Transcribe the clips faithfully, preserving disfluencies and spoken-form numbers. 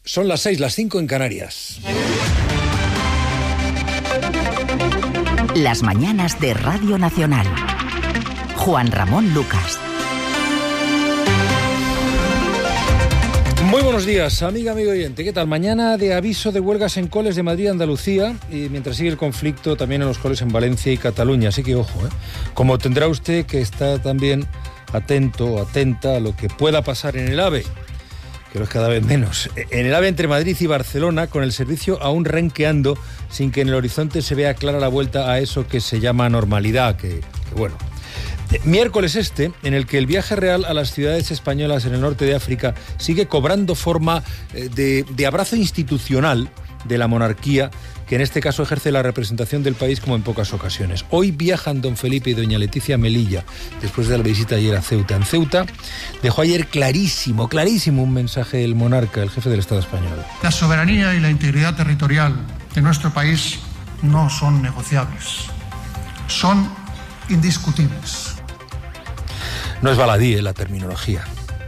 Son las seis, las cinco en Canarias. Las mañanas de Radio Nacional. Juan Ramón Lucas. Muy buenos días, amiga, amigo oyente. ¿Qué tal? Mañana de aviso de huelgas en coles de Madrid y Andalucía, y mientras sigue el conflicto también en los coles en Valencia y Cataluña. Así que ojo, ¿eh? Como tendrá usted que estar también atento o atenta a lo que pueda pasar en el AVE, que lo es cada vez menos. En el AVE entre Madrid y Barcelona, con el servicio aún renqueando, sin que en el horizonte se vea clara la vuelta a eso que se llama normalidad, que, que bueno... Miércoles este, en el que el viaje real a las ciudades españolas en el norte de África sigue cobrando forma de, de abrazo institucional de la monarquía, que en este caso ejerce la representación del país como en pocas ocasiones. Hoy viajan don Felipe y doña Leticia Melilla, después de la visita ayer a Ceuta. En Ceuta dejó ayer clarísimo, clarísimo un mensaje del monarca, el jefe del Estado español. La soberanía y la integridad territorial de nuestro país no son negociables, son indiscutibles. No es baladí la terminología,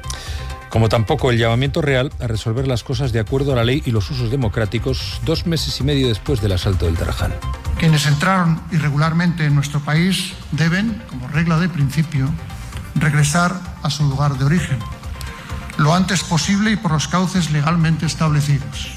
como tampoco el llamamiento real a resolver las cosas de acuerdo a la ley y los usos democráticos dos meses y medio después del asalto del Tarajal. Quienes entraron irregularmente en nuestro país deben, como regla de principio, regresar a su lugar de origen, lo antes posible y por los cauces legalmente establecidos.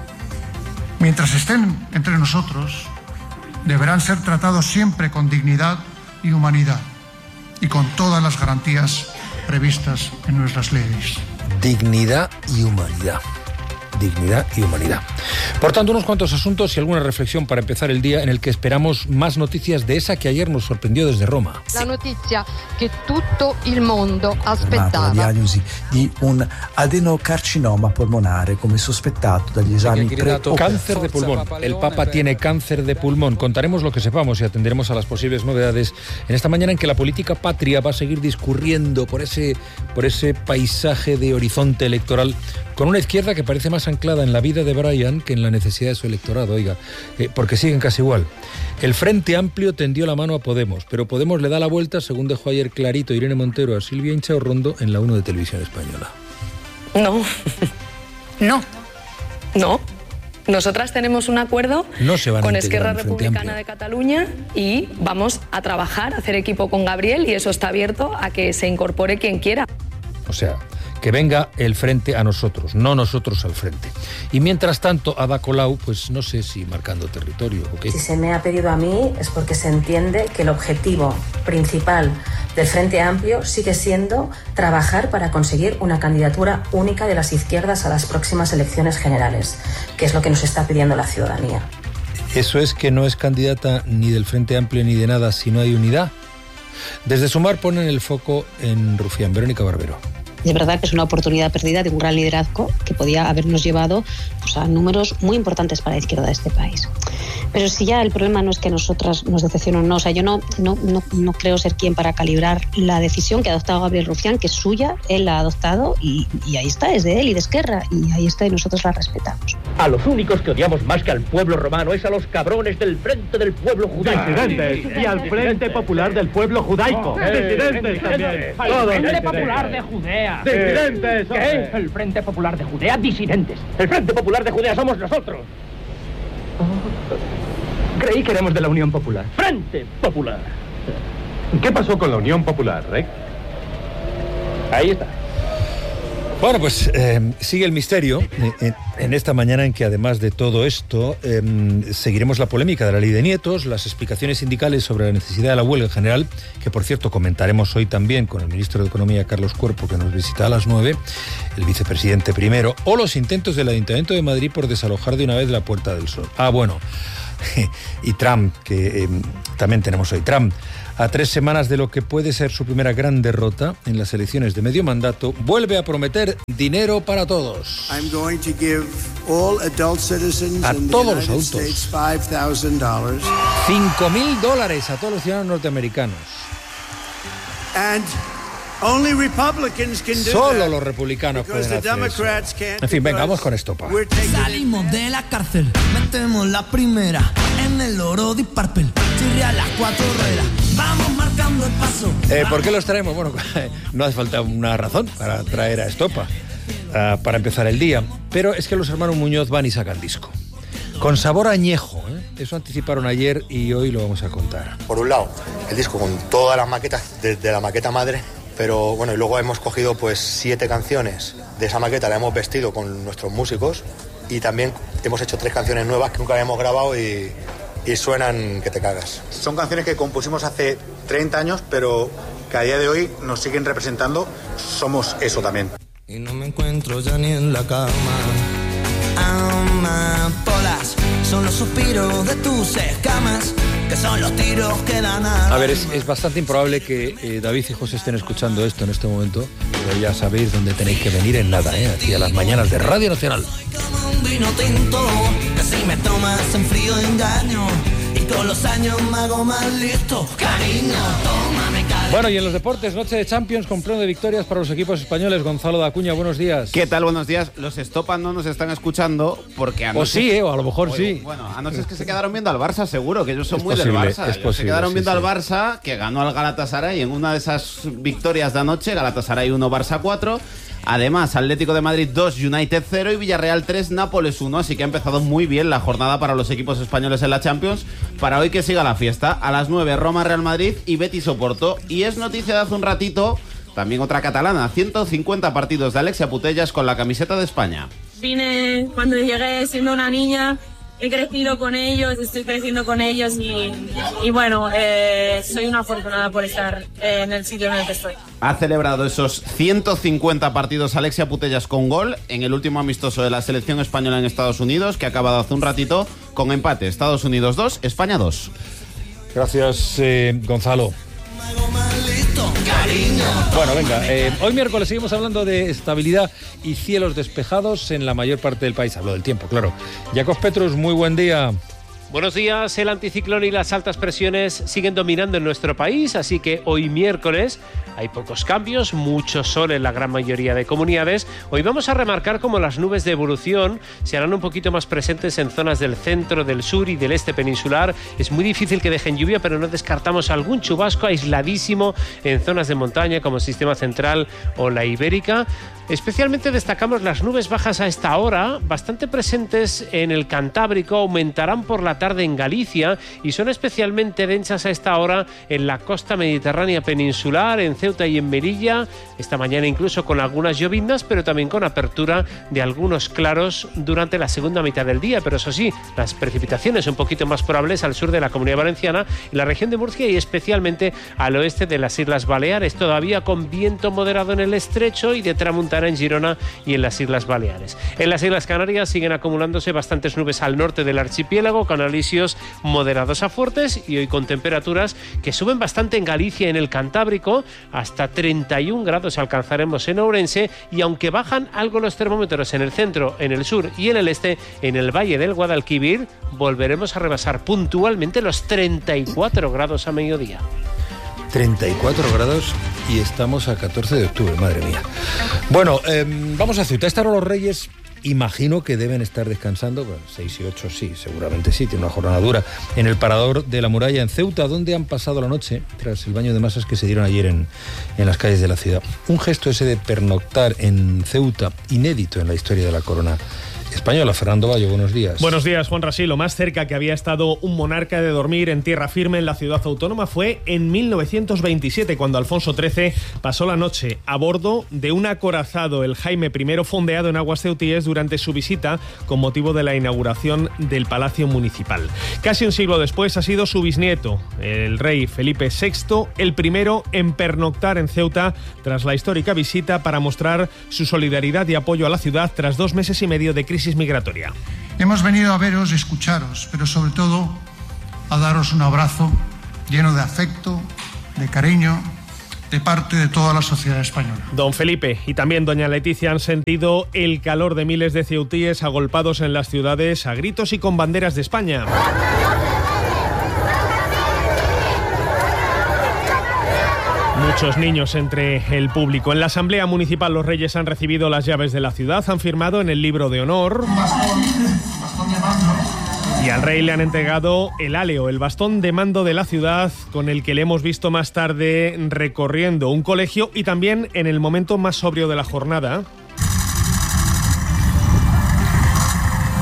Mientras estén entre nosotros, deberán ser tratados siempre con dignidad y humanidad, y con todas las garantías previstas en nuestras leyes. Dignidad y humanidad. Dignidad y humanidad. Por tanto, unos cuantos asuntos y alguna reflexión para empezar el día, en el que esperamos más noticias de esa que ayer nos sorprendió desde Roma. La noticia que tutto il mondo aspettava. La diagnosi di un adenocarcinoma polmonare come sospettato dagli esami pre-operatorio. Cáncer de pulmón. El Papa tiene cáncer de pulmón. Contaremos lo que sepamos y atenderemos a las posibles novedades en esta mañana en que la política patria va a seguir discurriendo por ese, por ese paisaje de horizonte electoral, con una izquierda que parece más anclada en la vida de Brian que en la necesidad de su electorado, oiga, eh, porque siguen casi igual. El Frente Amplio tendió la mano a Podemos, pero Podemos le da la vuelta, según dejó ayer clarito Irene Montero a Silvia Inchaurrondo en la uno de Televisión Española. No. No. No. Nosotras tenemos un acuerdo no se van con a Esquerra Republicana de Cataluña y vamos a trabajar, a hacer equipo con Gabriel, y eso está abierto a que se incorpore quien quiera. O sea, que venga el frente a nosotros, no nosotros al frente. Y mientras tanto, Ada Colau, pues no sé si marcando territorio o qué. Si se me ha pedido a mí es porque se entiende que el objetivo principal del Frente Amplio sigue siendo trabajar para conseguir una candidatura única de las izquierdas a las próximas elecciones generales, que es lo que nos está pidiendo la ciudadanía. Eso es que no es candidata ni del Frente Amplio ni de nada si no hay unidad. Desde Sumar ponen el foco en Rufián. Verónica Barbero. De verdad que es una oportunidad perdida de un gran liderazgo que podía habernos llevado pues, a números muy importantes para la izquierda de este país. Pero si ya el problema no es que nosotras nos decepcionen o no, o sea, yo no, no, no, no creo ser quien para calibrar la decisión que ha adoptado Gabriel Rufián, que es suya, él la ha adoptado y, y ahí está, es de él y de Esquerra, y ahí está y nosotros la respetamos. A los únicos que odiamos más que al pueblo romano es a los cabrones del Frente del Pueblo Judaico. Disidentes, y al Frente Popular del Pueblo Judaico. Disidentes también. Al Frente Popular de Judea. Disidentes. ¿Qué? El Frente Popular de Judea, disidentes. El Frente Popular de Judea somos nosotros. Oh, creí que éramos de la Unión Popular. Frente Popular. ¿Qué pasó con la Unión Popular, Rey? Ahí está. Bueno, pues eh, sigue el misterio en, en esta mañana en que, además de todo esto, eh, seguiremos la polémica de la ley de nietos, las explicaciones sindicales sobre la necesidad de la huelga en general, que por cierto comentaremos hoy también con el ministro de Economía, Carlos Cuerpo, que nos visita a las nueve, el vicepresidente primero, o los intentos del Ayuntamiento de Madrid por desalojar de una vez la Puerta del Sol. Ah, bueno, y Trump, que eh, también tenemos hoy. Trump, a tres semanas de lo que puede ser su primera gran derrota en las elecciones de medio mandato, vuelve a prometer dinero para todos. I'm going to give all adult citizens a in todos the los United adultos States five thousand dollars. cinco mil dólares a todos los ciudadanos norteamericanos. And only Republicans can do Solo that, los republicanos pueden because the hacer eso. Democrats can't, En fin, venga, because vamos con esto, pa. we're taking- Salimos de la cárcel, metemos la primera en el oro de Parpel, chirria las cuatro ruedas, vamos marcando el paso. Eh, ¿Por qué los traemos? Bueno, no hace falta una razón para traer a Estopa, uh, para empezar el día. Pero es que los hermanos Muñoz van y sacan disco. Con sabor añejo, ¿eh? Eso anticiparon ayer y hoy lo vamos a contar. Por un lado, el disco con todas las maquetas, desde la maqueta madre, pero bueno, y luego hemos cogido pues siete canciones de esa maqueta, la hemos vestido con nuestros músicos y también hemos hecho tres canciones nuevas que nunca habíamos grabado y, y suenan que te cagas. Son canciones que compusimos hace treinta años, pero que a día de hoy nos siguen representando. Somos eso también. Y no me encuentro ya ni en la cama. Amapolas son los suspiros de tus escamas, que son los tiros que dan a... A ver, es, es bastante improbable que eh, David y José estén escuchando esto en este momento, pero ya sabéis dónde tenéis que venir en nada, ¿eh? Aquí a las mañanas de Radio Nacional. Como un vino tinto, que si me tomas en frío engaño, y con los años me hago más listo. Cariño, tómame cariño. Bueno, y en los deportes, noche de Champions con pleno de victorias para los equipos españoles. Gonzalo de Acuña, buenos días. ¿Qué tal? Buenos días. Los Estopa no nos están escuchando porque anoche... Pues sí, ¿eh? O a lo mejor Oye, sí. Bueno, anoche es que se quedaron viendo al Barça, seguro, que ellos son es muy posible, del Barça. Es posible, se quedaron sí, viendo sí. al Barça, que ganó al Galatasaray en una de esas victorias de anoche, Galatasaray uno, Barça cuatro. Además, Atlético de Madrid dos, United cero y Villarreal tres, Nápoles uno. Así que ha empezado muy bien la jornada para los equipos españoles en la Champions. Para hoy que siga la fiesta. A las nueve, Roma, Real Madrid y Betis Oporto. Y es noticia de hace un ratito, también otra catalana, ciento cincuenta partidos de Alexia Putellas con la camiseta de España. Vine cuando llegué siendo una niña. He crecido con ellos, estoy creciendo con ellos y, y bueno, eh, soy una afortunada por estar eh, en el sitio en el que estoy. Ha celebrado esos ciento cincuenta partidos Alexia Putellas con gol en el último amistoso de la selección española en Estados Unidos, que ha acabado hace un ratito con empate. Estados Unidos dos, España dos. Gracias, eh, Gonzalo. Bueno, venga, eh, hoy miércoles seguimos hablando de estabilidad y cielos despejados en la mayor parte del país. Hablo del tiempo, claro. Jacos Petrus, muy buen día. Buenos días. El anticiclón y las altas presiones siguen dominando en nuestro país, así que hoy miércoles hay pocos cambios, mucho sol en la gran mayoría de comunidades. Hoy vamos a remarcar cómo las nubes de evolución se harán un poquito más presentes en zonas del centro, del sur y del este peninsular. Es muy difícil que dejen lluvia, pero no descartamos algún chubasco aisladísimo en zonas de montaña como el Sistema Central o la Ibérica. Especialmente destacamos las nubes bajas a esta hora, bastante presentes en el Cantábrico, aumentarán por la tarde en Galicia y son especialmente densas a esta hora en la costa mediterránea peninsular, en Ceuta y en Melilla, esta mañana incluso con algunas lloviznas, pero también con apertura de algunos claros durante la segunda mitad del día. Pero eso sí, las precipitaciones un poquito más probables al sur de la Comunidad Valenciana, en la región de Murcia y especialmente al oeste de las Islas Baleares, todavía con viento moderado en el estrecho y de tramuntana en Girona y en las Islas Baleares. En las Islas Canarias siguen acumulándose bastantes nubes al norte del archipiélago, con alisios moderados a fuertes y hoy con temperaturas que suben bastante en Galicia y en el Cantábrico, hasta treinta y un grados alcanzaremos en Ourense, y aunque bajan algo los termómetros en el centro, en el sur y en el este, en el valle del Guadalquivir volveremos a rebasar puntualmente los treinta y cuatro grados a mediodía. treinta y cuatro grados y estamos a catorce de octubre, madre mía. Bueno, eh, vamos a Ceuta. Esta hora los Reyes imagino que deben estar descansando, bueno, seis y ocho sí, seguramente sí, tiene una jornada dura, en el Parador de la Muralla en Ceuta, donde han pasado la noche tras el baño de masas que se dieron ayer en, en las calles de la ciudad. Un gesto ese de pernoctar en Ceuta, inédito en la historia de la corona española. Fernando Bayo, buenos días. Buenos días, Juan Rasí. Lo más cerca que había estado un monarca de dormir en tierra firme en la ciudad autónoma fue en mil novecientos veintisiete, cuando Alfonso trece pasó la noche a bordo de un acorazado, el Jaime primero, fondeado en aguas ceutíes durante su visita con motivo de la inauguración del Palacio Municipal. Casi un siglo después ha sido su bisnieto, el rey Felipe sexto, el primero en pernoctar en Ceuta tras la histórica visita para mostrar su solidaridad y apoyo a la ciudad tras dos meses y medio de crisis migratoria. Hemos venido a veros y escucharos, pero sobre todo a daros un abrazo lleno de afecto, de cariño, de parte de toda la sociedad española. Don Felipe y también doña Leticia han sentido el calor de miles de ceutíes agolpados en las ciudades a gritos y con banderas de España. Muchos niños entre el público. En la Asamblea Municipal los Reyes han recibido las llaves de la ciudad, han firmado en el libro de honor y al rey le han entregado el áleo, el bastón de mando de la ciudad, con el que le hemos visto más tarde recorriendo un colegio y también en el momento más sobrio de la jornada.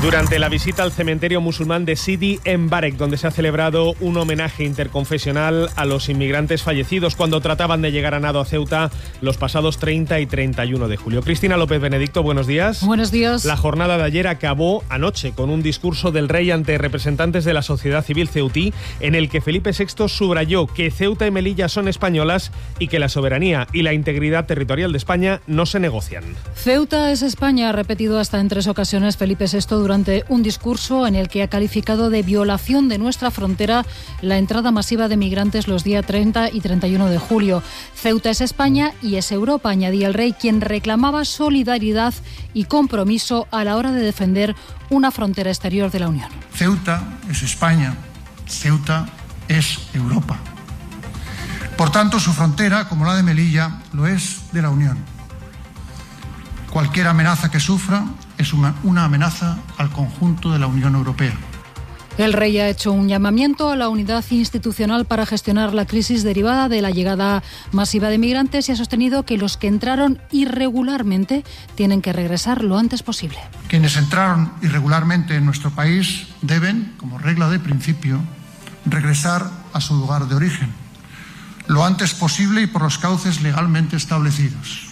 Durante la visita al cementerio musulmán de Sidi Mbarek, donde se ha celebrado un homenaje interconfesional a los inmigrantes fallecidos cuando trataban de llegar a nado a Ceuta los pasados treinta y treinta y uno de julio. Cristina López Benedicto, buenos días. Buenos días. La jornada de ayer acabó anoche con un discurso del rey ante representantes de la sociedad civil ceutí, en el que Felipe sexto subrayó que Ceuta y Melilla son españolas y que la soberanía y la integridad territorial de España no se negocian. Ceuta es España, ha repetido hasta en tres ocasiones Felipe sexto durante durante un discurso en el que ha calificado de violación de nuestra frontera la entrada masiva de migrantes los días treinta y treinta y uno de julio. Ceuta es España y es Europa, añadía el rey, quien reclamaba solidaridad y compromiso a la hora de defender una frontera exterior de la Unión. Ceuta es España, Ceuta es Europa. Por tanto, su frontera, como la de Melilla, lo es de la Unión. Cualquier amenaza que sufra es una, una amenaza al conjunto de la Unión Europea. El rey ha hecho un llamamiento a la unidad institucional para gestionar la crisis derivada de la llegada masiva de migrantes y ha sostenido que los que entraron irregularmente tienen que regresar lo antes posible. Quienes entraron irregularmente en nuestro país deben, como regla de principio, regresar a su lugar de origen, lo antes posible y por los cauces legalmente establecidos.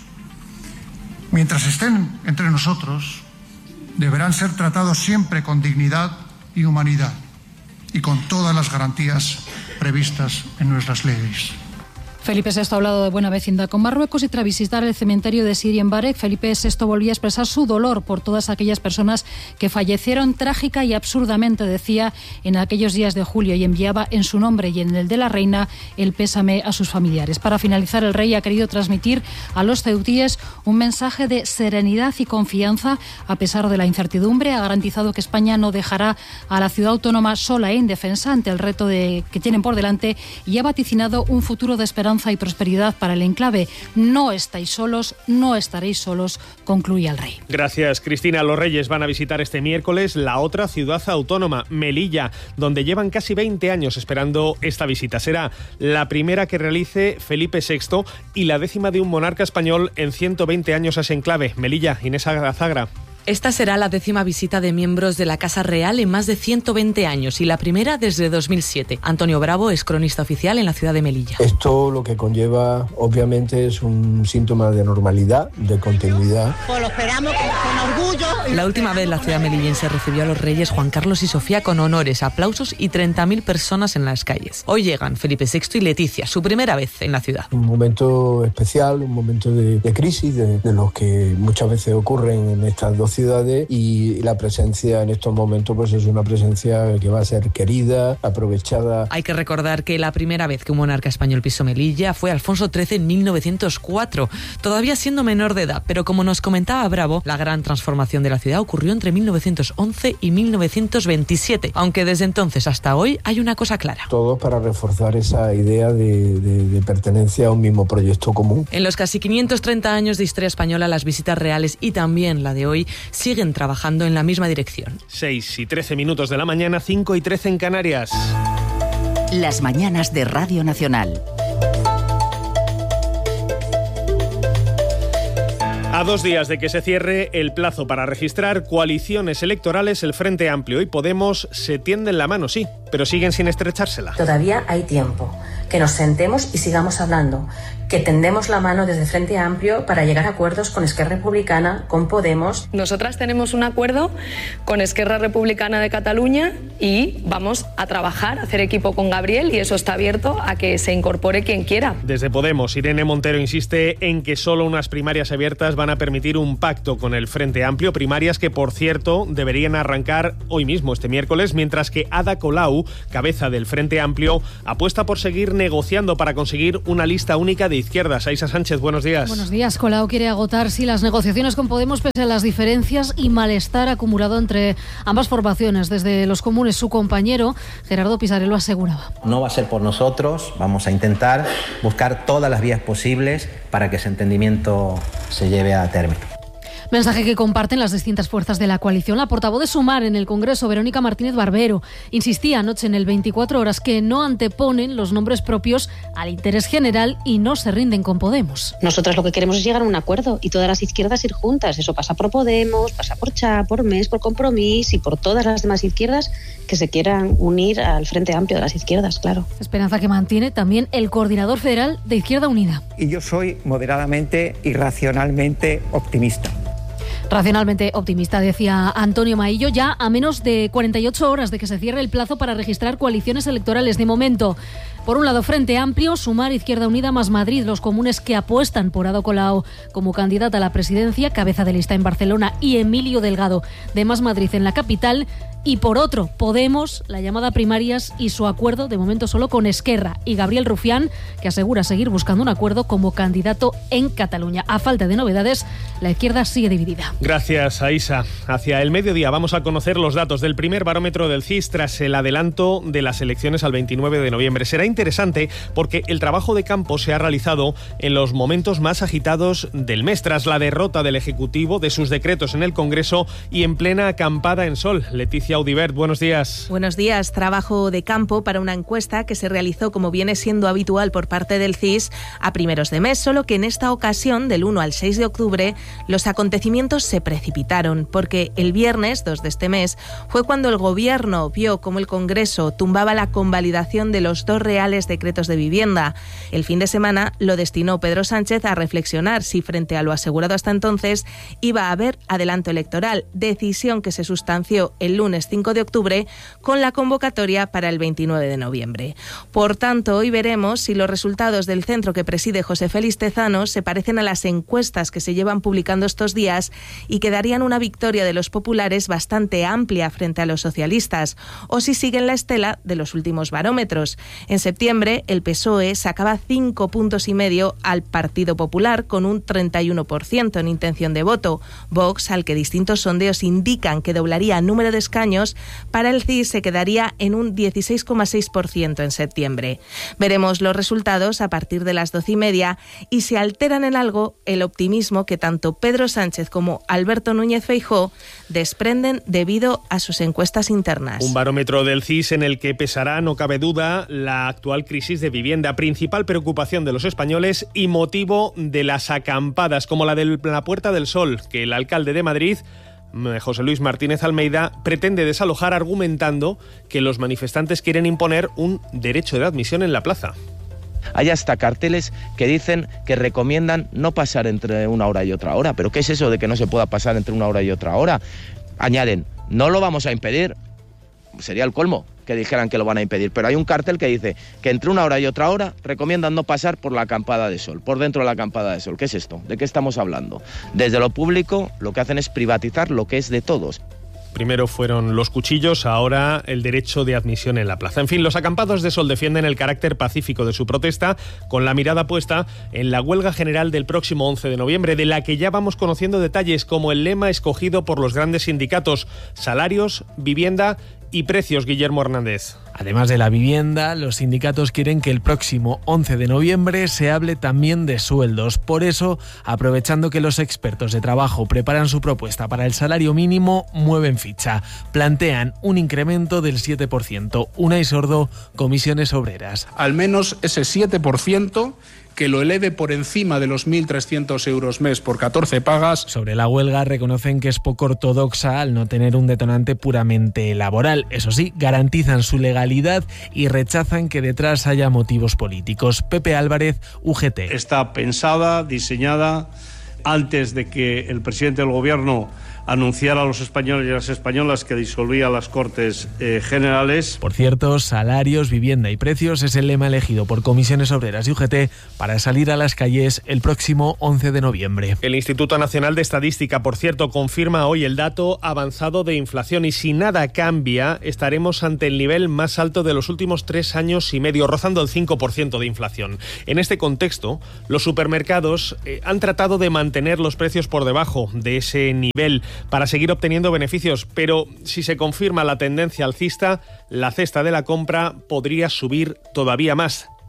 Mientras estén entre nosotros, deberán ser tratados siempre con dignidad y humanidad y con todas las garantías previstas en nuestras leyes. Felipe sexto ha hablado de buena vecindad con Marruecos y tras visitar el cementerio de Sidi Mbarek, Felipe sexto volvía a expresar su dolor por todas aquellas personas que fallecieron trágica y absurdamente, decía, en aquellos días de julio y enviaba en su nombre y en el de la reina el pésame a sus familiares. Para finalizar, el rey ha querido transmitir a los ceutíes un mensaje de serenidad y confianza a pesar de la incertidumbre. Ha garantizado que España no dejará a la ciudad autónoma sola e indefensa ante el reto de, que tienen por delante y ha vaticinado un futuro de esperanza y prosperidad para el enclave. No estáis solos, no estaréis solos, concluye el rey. Gracias, Cristina. Los reyes van a visitar este miércoles la otra ciudad autónoma, Melilla, donde llevan casi veinte años esperando esta visita. Será la primera que realice Felipe sexto y la décima de un monarca español en ciento veinte años a ese enclave. Melilla, Inés Azagra. Esta será la décima visita de miembros de la Casa Real en más de ciento veinte años y la primera desde dos mil siete. Antonio Bravo es cronista oficial en la ciudad de Melilla. Esto lo que conlleva, obviamente, es un síntoma de normalidad, de continuidad. Pues lo esperamos con orgullo. La última vez la ciudad melillense recibió a los reyes Juan Carlos y Sofía con honores, aplausos y treinta mil personas en las calles. Hoy llegan Felipe sexto y Leticia, su primera vez en la ciudad. Un momento especial, un momento de, de crisis, de, de los que muchas veces ocurren en estas dos ciudades, y la presencia en estos momentos pues es una presencia que va a ser querida, aprovechada. Hay que recordar que la primera vez que un monarca español pisó Melilla fue Alfonso trece en mil novecientos cuatro, todavía siendo menor de edad, pero como nos comentaba Bravo, la gran transformación de la ciudad ocurrió entre mil novecientos once y mil novecientos veintisiete, aunque desde entonces hasta hoy hay una cosa clara. Todos para reforzar esa idea de, de, de pertenencia a un mismo proyecto común. En los casi quinientos treinta años de historia española, las visitas reales y también la de hoy siguen trabajando en la misma dirección. seis y trece minutos de la mañana, cinco y trece en Canarias. Las mañanas de Radio Nacional. A dos días de que se cierre el plazo para registrar coaliciones electorales, el Frente Amplio y Podemos se tienden la mano, sí, pero siguen sin estrechársela. Todavía hay tiempo. Que nos sentemos y sigamos hablando. Que tendemos la mano desde Frente Amplio para llegar a acuerdos con Esquerra Republicana, con Podemos. Nosotras tenemos un acuerdo con Esquerra Republicana de Cataluña y vamos a trabajar, a hacer equipo con Gabriel, y eso está abierto a que se incorpore quien quiera. Desde Podemos, Irene Montero insiste en que solo unas primarias abiertas van a permitir un pacto con el Frente Amplio, primarias que, por cierto, deberían arrancar hoy mismo, este miércoles, mientras que Ada Colau, cabeza del Frente Amplio, apuesta por seguir negociando para conseguir una lista única de izquierdas. Aisa Sánchez, buenos días. Buenos días. Colau quiere agotar, sí, las negociaciones con Podemos pese a las diferencias y malestar acumulado entre ambas formaciones. Desde los comunes, su compañero Gerardo Pisarello aseguraba. No va a ser por nosotros, vamos a intentar buscar todas las vías posibles para que ese entendimiento se lleve a término. Mensaje que comparten las distintas fuerzas de la coalición. La portavoz de Sumar en el Congreso, Verónica Martínez Barbero, insistía anoche en el veinticuatro horas que no anteponen los nombres propios al interés general y no se rinden con Podemos. Nosotras lo que queremos es llegar a un acuerdo y todas las izquierdas ir juntas. Eso pasa por Podemos, pasa por C H A, por M E S, por Compromís y por todas las demás izquierdas que se quieran unir al Frente Amplio de las izquierdas, claro. Esperanza que mantiene también el coordinador federal de Izquierda Unida. Y yo soy moderadamente y racionalmente optimista. Racionalmente optimista, decía Antonio Maillo, ya a menos de cuarenta y ocho horas de que se cierre el plazo para registrar coaliciones electorales. De momento, por un lado, Frente Amplio, Sumar, Izquierda Unida más Madrid, los comunes que apuestan por Ada Colau como candidata a la presidencia, cabeza de lista en Barcelona, y Emilio Delgado de Más Madrid en la capital. Y por otro, Podemos, la llamada primarias y su acuerdo, de momento solo con Esquerra y Gabriel Rufián, que asegura seguir buscando un acuerdo como candidato en Cataluña. A falta de novedades, la izquierda sigue dividida. Gracias, Aisa. Hacia el mediodía vamos a conocer los datos del primer barómetro del C I S tras el adelanto de las elecciones al veintinueve de noviembre. Será interesante porque el trabajo de campo se ha realizado en los momentos más agitados del mes, tras la derrota del Ejecutivo, de sus decretos en el Congreso y en plena acampada en sol. Leticia Audibert, buenos días. Buenos días. Trabajo de campo para una encuesta que se realizó, como viene siendo habitual por parte del C I S, a primeros de mes, solo que en esta ocasión, del uno al seis de octubre, los acontecimientos se precipitaron, porque el viernes dos de este mes fue cuando el Gobierno vio cómo el Congreso tumbaba la convalidación de los dos reales decretos de vivienda. El fin de semana lo destinó Pedro Sánchez a reflexionar si, frente a lo asegurado hasta entonces, iba a haber adelanto electoral, decisión que se sustanció el lunes cinco de octubre con la convocatoria para el veintinueve de noviembre. Por tanto, hoy veremos si los resultados del centro que preside José Félix Tezanos se parecen a las encuestas que se llevan publicando estos días y que darían una victoria de los populares bastante amplia frente a los socialistas, o si siguen la estela de los últimos barómetros. En septiembre, el P S O E sacaba cinco puntos y medio al Partido Popular con un treinta y uno por ciento en intención de voto. Vox, al que distintos sondeos indican que doblaría el número de escaños, para el C I S se quedaría en un dieciséis coma seis por ciento en septiembre. Veremos los resultados a partir de las doce y media y si alteran en algo el optimismo que tanto Pedro Sánchez como Alberto Núñez Feijóo desprenden debido a sus encuestas internas. Un barómetro del C I S en el que pesará, no cabe duda, la actual crisis de vivienda, principal preocupación de los españoles y motivo de las acampadas, como la de la Puerta del Sol, que el alcalde de Madrid, José Luis Martínez Almeida, pretende desalojar argumentando que los manifestantes quieren imponer un derecho de admisión en la plaza. Hay hasta carteles que dicen que recomiendan no pasar entre una hora y otra hora. ¿Pero qué es eso de que no se pueda pasar entre una hora y otra hora? Añaden, no lo vamos a impedir. Sería el colmo que dijeran que lo van a impedir, pero hay un cartel que dice que entre una hora y otra hora recomiendan no pasar por la acampada de sol, por dentro de la acampada de sol. ¿Qué es esto? ¿De qué estamos hablando? Desde lo público lo que hacen es privatizar lo que es de todos. Primero fueron los cuchillos, ahora el derecho de admisión en la plaza. En fin, los acampados de sol defienden el carácter pacífico de su protesta, con la mirada puesta en la huelga general del próximo once de noviembre, de la que ya vamos conociendo detalles, como el lema escogido por los grandes sindicatos: salarios, vivienda y precios. Guillermo Hernández. Además de la vivienda, los sindicatos quieren que el próximo once de noviembre se hable también de sueldos. Por eso, aprovechando que los expertos de trabajo preparan su propuesta para el salario mínimo, mueven ficha. Plantean un incremento del siete por ciento. Unai Sordo, Comisiones Obreras. Al menos ese siete por ciento que lo eleve por encima de los mil trescientos euros mes por catorce pagas. Sobre la huelga, reconocen que es poco ortodoxa al no tener un detonante puramente laboral. Eso sí, garantizan su legalidad y rechazan que detrás haya motivos políticos. Pepe Álvarez, U G T. Está pensada, diseñada, antes de que el presidente del Gobierno anunciara a los españoles y a las españolas que disolvía las Cortes eh, Generales. Por cierto, salarios, vivienda y precios es el lema elegido por Comisiones Obreras y U G T para salir a las calles el próximo once de noviembre. El Instituto Nacional de Estadística, por cierto, confirma hoy el dato avanzado de inflación y si nada cambia, estaremos ante el nivel más alto de los últimos tres años y medio, rozando el cinco por ciento de inflación. En este contexto, los supermercados eh, han tratado de mantener los precios por debajo de ese nivel para seguir obteniendo beneficios, pero si se confirma la tendencia alcista, la cesta de la compra podría subir todavía más.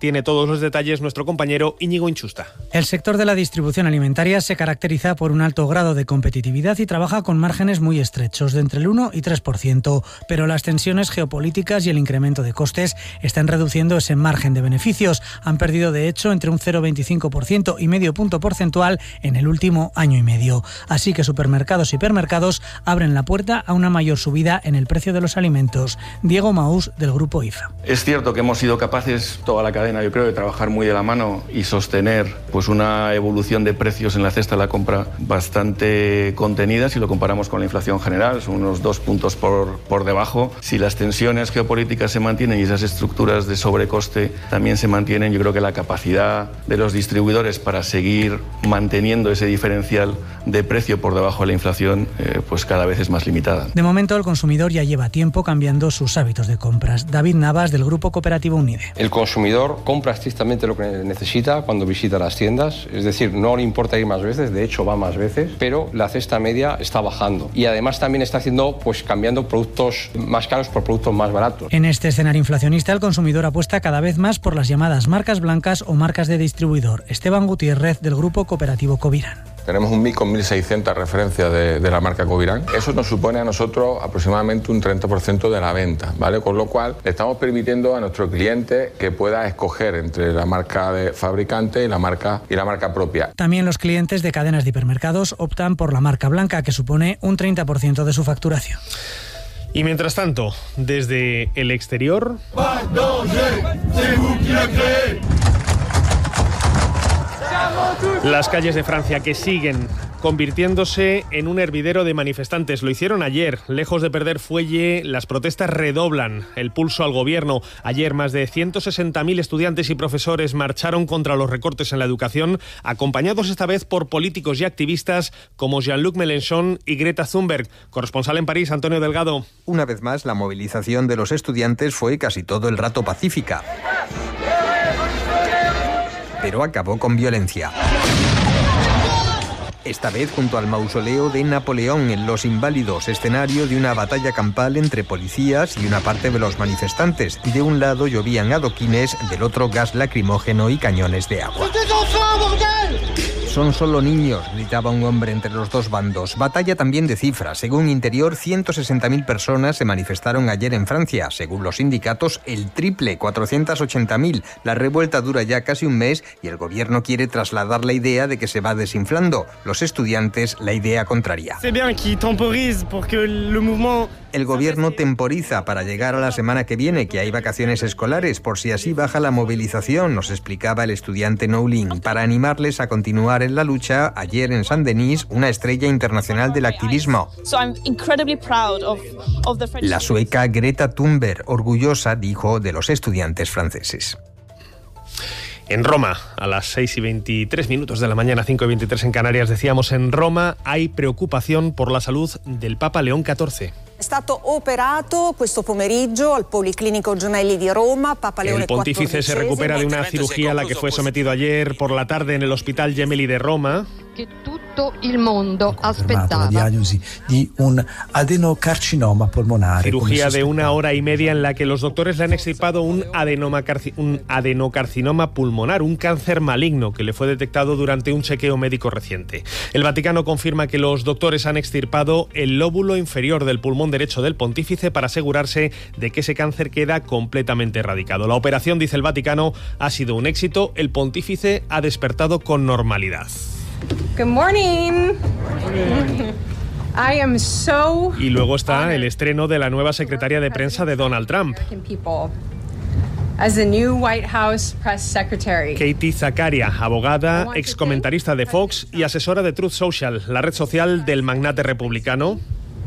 Tiene todos los detalles nuestro compañero Íñigo Inchusta. El sector de la distribución alimentaria se caracteriza por un alto grado de competitividad y trabaja con márgenes muy estrechos, de entre el uno y tres por ciento, pero las tensiones geopolíticas y el incremento de costes están reduciendo ese margen de beneficios. Han perdido, de hecho, entre un cero coma veinticinco por ciento y medio punto porcentual en el último año y medio. Así que supermercados y hipermercados abren la puerta a una mayor subida en el precio de los alimentos. Diego Maús, del Grupo I F A. Es cierto que hemos sido capaces, toda la cadena, yo creo, de trabajar muy de la mano y sostener pues una evolución de precios en la cesta de la compra bastante contenida si lo comparamos con la inflación general, son unos dos puntos por, por debajo. Si las tensiones geopolíticas se mantienen y esas estructuras de sobrecoste también se mantienen, yo creo que la capacidad de los distribuidores para seguir manteniendo ese diferencial de precio por debajo de la inflación eh, pues cada vez es más limitada. De momento, el consumidor ya lleva tiempo cambiando sus hábitos de compras. David Navas, del Grupo Cooperativo Unide. El consumidor compra estrictamente lo que necesita cuando visita las tiendas, es decir, no le importa ir más veces, de hecho va más veces, pero la cesta media está bajando y además también está haciendo, pues cambiando productos más caros por productos más baratos. En este escenario inflacionista, el consumidor apuesta cada vez más por las llamadas marcas blancas o marcas de distribuidor. Esteban Gutiérrez, del Grupo Cooperativo Covirán. Tenemos un mix con mil seiscientas referencias de, de la marca Covirán. Eso nos supone a nosotros aproximadamente un treinta por ciento de la venta, ¿vale? Con lo cual, le estamos permitiendo a nuestro cliente que pueda escoger entre la marca de fabricante y la marca, y la marca propia. También los clientes de cadenas de hipermercados optan por la marca blanca, que supone un treinta por ciento de su facturación. Y mientras tanto, desde el exterior... Las calles de Francia, que siguen convirtiéndose en un hervidero de manifestantes. Lo hicieron ayer. Lejos de perder fuelle, las protestas redoblan el pulso al gobierno. Ayer, más de ciento sesenta mil estudiantes y profesores marcharon contra los recortes en la educación, acompañados esta vez por políticos y activistas como Jean-Luc Mélenchon y Greta Thunberg. Corresponsal en París, Antonio Delgado. Una vez más, la movilización de los estudiantes fue casi todo el rato pacífica, pero acabó con violencia. Esta vez junto al mausoleo de Napoleón en Los Inválidos, escenario de una batalla campal entre policías y una parte de los manifestantes. De un lado llovían adoquines, del otro gas lacrimógeno y cañones de agua. Son solo niños, gritaba un hombre entre los dos bandos. Batalla también de cifras. Según Interior, ciento sesenta mil personas se manifestaron ayer en Francia. Según los sindicatos, el triple, cuatrocientas ochenta mil. La revuelta dura ya casi un mes y el gobierno quiere trasladar la idea de que se va desinflando. Los estudiantes, la idea contraria. El gobierno temporiza para llegar a la semana que viene, que hay vacaciones escolares, por si así baja la movilización, nos explicaba el estudiante Noulin. Para animarles a continuar en la lucha, ayer en Saint-Denis, una estrella internacional del activismo. La sueca Greta Thunberg, orgullosa, dijo, de los estudiantes franceses. En Roma, a las seis y veintitrés minutos de la mañana, cinco y veintitrés en Canarias, decíamos, en Roma hay preocupación por la salud del Papa León catorce. È stato operato questo pomeriggio al Policlinico Gemelli di Roma, Papa Leone El pontífice se recupera de una cirugía a la que fue sometido ayer por la tarde en el Hospital Gemelli de Roma. Che tutto il mondo aspettava. La diagnosi di un adenocarcinoma polmonare. Cirugía de una hora y media en la que los doctores le han extirpado un, adenocarci- un adenocarcinoma pulmonar, un cáncer maligno que le fue detectado durante un chequeo médico reciente. El Vaticano confirma que los doctores han extirpado el lóbulo inferior del pulmón derecho del pontífice para asegurarse de que ese cáncer queda completamente erradicado. La operación, dice el Vaticano, ha sido un éxito. El pontífice ha despertado con normalidad. Good morning. I am so Y luego está el estreno de la nueva secretaria de prensa de Donald Trump. As the new White House press secretary. Katie Zakaria, abogada, excomentarista de Fox y asesora de Truth Social, la red social del magnate republicano.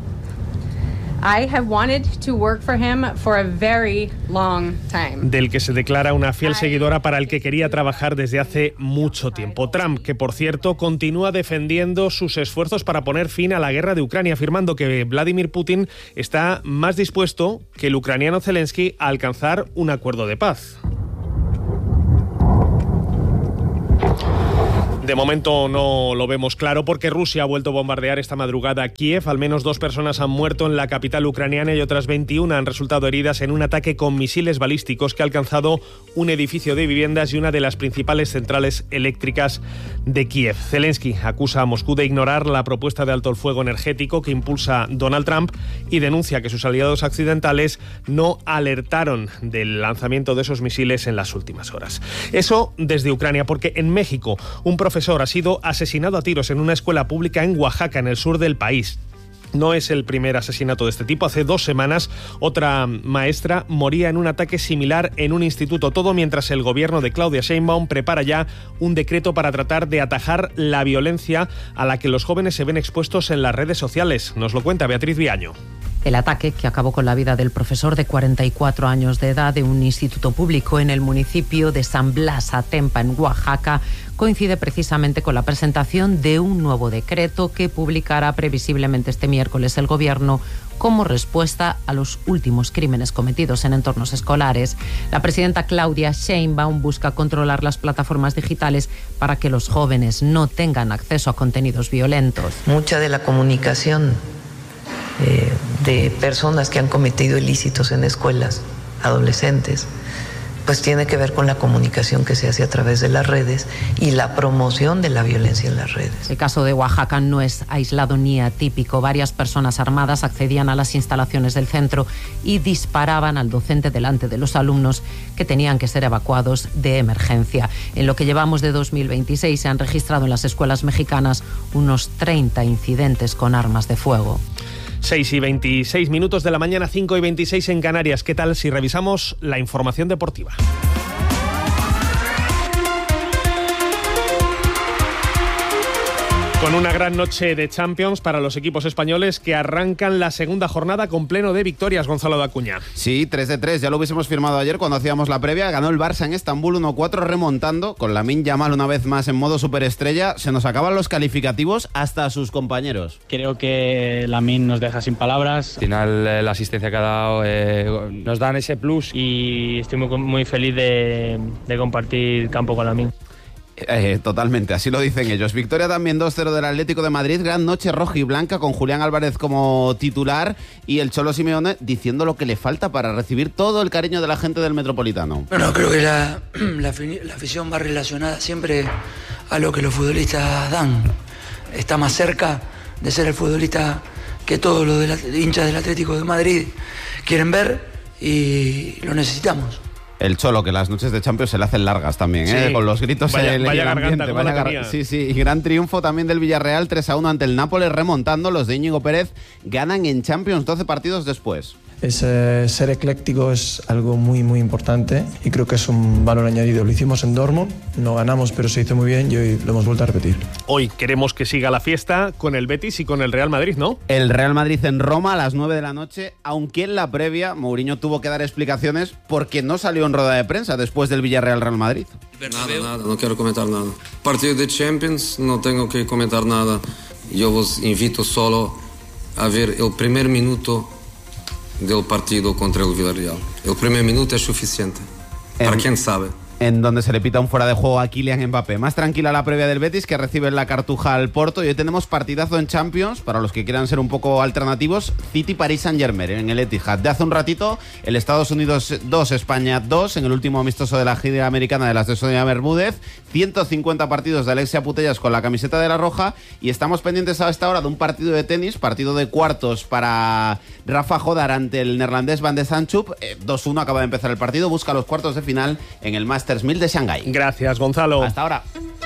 I have wanted to work for him for a very long time. Del que se declara una fiel seguidora, para el que quería trabajar desde hace mucho tiempo. Trump, que por cierto continúa defendiendo sus esfuerzos para poner fin a la guerra de Ucrania, afirmando que Vladimir Putin está más dispuesto que el ucraniano Zelensky a alcanzar un acuerdo de paz. De momento no lo vemos claro porque Rusia ha vuelto a bombardear esta madrugada a Kiev. Al menos dos personas han muerto en la capital ucraniana y otras veintiuna han resultado heridas en un ataque con misiles balísticos que ha alcanzado un edificio de viviendas y una de las principales centrales eléctricas de Kiev. Zelensky acusa a Moscú de ignorar la propuesta de alto el fuego energético que impulsa Donald Trump y denuncia que sus aliados occidentales no alertaron del lanzamiento de esos misiles en las últimas horas. Eso desde Ucrania, porque en México un profesor ha sido asesinado a tiros en una escuela pública en Oaxaca, en el sur del país. No es el primer asesinato de este tipo. Hace dos semanas otra maestra moría en un ataque similar en un instituto. Todo mientras el gobierno de Claudia Sheinbaum prepara ya un decreto para tratar de atajar la violencia a la que los jóvenes se ven expuestos en las redes sociales. Nos lo cuenta Beatriz Viaño. El ataque, que acabó con la vida del profesor de cuarenta y cuatro años de edad de un instituto público en el municipio de San Blas Atempa, en Oaxaca, coincide precisamente con la presentación de un nuevo decreto que publicará previsiblemente este miércoles el Gobierno como respuesta a los últimos crímenes cometidos en entornos escolares. La presidenta Claudia Sheinbaum busca controlar las plataformas digitales para que los jóvenes no tengan acceso a contenidos violentos. Mucha de la comunicación Eh, de personas que han cometido ilícitos en escuelas, adolescentes, pues tiene que ver con la comunicación que se hace a través de las redes y la promoción de la violencia en las redes. El caso de Oaxaca no es aislado ni atípico. Varias personas armadas accedían a las instalaciones del centro y disparaban al docente delante de los alumnos que tenían que ser evacuados de emergencia. En lo que llevamos de dos mil veintiséis se han registrado en las escuelas mexicanas unos treinta incidentes con armas de fuego. seis y veintiséis minutos de la mañana, cinco y veintiséis en Canarias. ¿Qué tal si revisamos la información deportiva? Con una gran noche de Champions para los equipos españoles que arrancan la segunda jornada con pleno de victorias, Gonzalo de Acuña. Sí, tres de tres, ya lo hubiésemos firmado ayer cuando hacíamos la previa. Ganó el Barça en Estambul uno cuatro remontando, con Lamine Yamal una vez más en modo superestrella. Se nos acaban los calificativos hasta a sus compañeros. Creo que Lamine nos deja sin palabras. Al final eh, la asistencia que ha dado eh, nos dan ese plus y estoy muy, muy feliz de, de compartir campo con Lamine. Eh, totalmente, así lo dicen ellos. Victoria también dos cero del Atlético de Madrid. Gran noche roja y blanca con Julián Álvarez como titular y el Cholo Simeone diciendo lo que le falta para recibir todo el cariño de la gente del Metropolitano. Bueno, creo que la, la, la afición va relacionada siempre a lo que los futbolistas dan. Está más cerca de ser el futbolista que todos los de la, hinchas del Atlético de Madrid quieren ver y lo necesitamos. El Cholo, que las noches de Champions se le hacen largas también, ¿eh? Sí. Con los gritos vaya, en el, vaya el ambiente. Garganta, vaya gar... Sí, sí. Y gran triunfo también del Villarreal, tres a uno ante el Nápoles, remontando. Los de Íñigo Pérez ganan en Champions doce partidos después. Es, eh, ser ecléctico es algo muy muy importante y creo que es un valor añadido. Lo hicimos en Dortmund, no ganamos pero se hizo muy bien y hoy lo hemos vuelto a repetir. Hoy queremos que siga la fiesta con el Betis y con el Real Madrid, ¿no? El Real Madrid en Roma a las nueve de la noche, aunque en la previa Mourinho tuvo que dar explicaciones porque no salió en rueda de prensa después del Villarreal-Real Madrid. Nada, nada, no quiero comentar nada. Partido de Champions, no tengo que comentar nada. Yo os invito solo a ver el primer minuto del partido contra el Villarreal. El primer minuto es suficiente. Para en, quien sabe. En donde se le pita un fuera de juego a Kylian Mbappé. Más tranquila la previa del Betis, que recibe en la Cartuja al Porto. Y hoy tenemos partidazo en Champions, para los que quieran ser un poco alternativos. City-Paris Saint-Germain en el Etihad. De hace un ratito, el Estados Unidos dos, España dos, en el último amistoso de la gira americana de las de Sonia Bermúdez. ciento cincuenta partidos de Alexia Putellas con la camiseta de la Roja. Y estamos pendientes a esta hora de un partido de tenis, partido de cuartos para Rafa Jodar ante el neerlandés Van de Zandschulp. Eh, dos uno acaba de empezar el partido. Busca los cuartos de final en el Masters mil de Shanghái. Gracias, Gonzalo. Hasta ahora.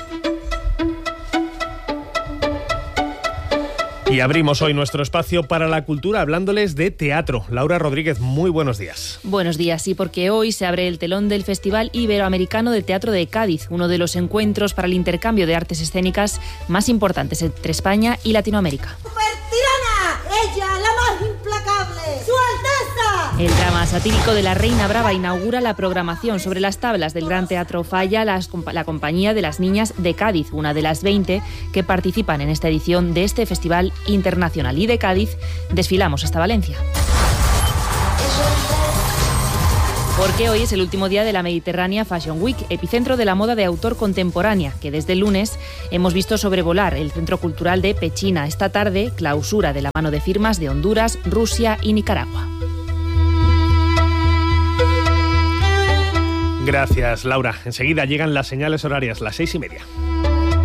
Y abrimos hoy nuestro espacio para la cultura hablándoles de teatro. Laura Rodríguez, muy buenos días. Buenos días, sí, porque hoy se abre el telón del Festival Iberoamericano de Teatro de Cádiz, uno de los encuentros para el intercambio de artes escénicas más importantes entre España y Latinoamérica. ¡Tirana! ¡Ella, la más implacable! ¡Su Alteza! El drama satírico de La Reina Brava inaugura la programación sobre las tablas del Gran Teatro Falla, las, la compañía de las niñas de Cádiz, una de las veinte que participan en esta edición de este Festival Internacional. Y de Cádiz desfilamos hasta Valencia. Porque hoy es el último día de la Mediterránea Fashion Week, epicentro de la moda de autor contemporánea, que desde el lunes hemos visto sobrevolar el Centro Cultural de Pechina. Esta tarde, clausura de la mano de firmas de Honduras, Rusia y Nicaragua. Gracias, Laura. Enseguida llegan las señales horarias, las seis y media.